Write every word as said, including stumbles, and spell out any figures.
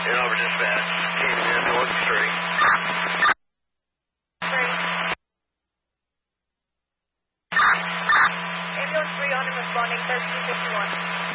Hanover dispatch. Team ambulance three. Three. Ambulance three on him responding thirteen fifty-one.